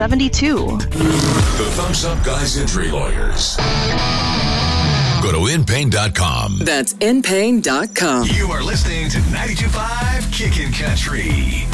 72. The Thumbs Up Guys Injury Lawyers. Go to InPain.com. That's InPain.com. You are listening to 92.5 Kickin' Country.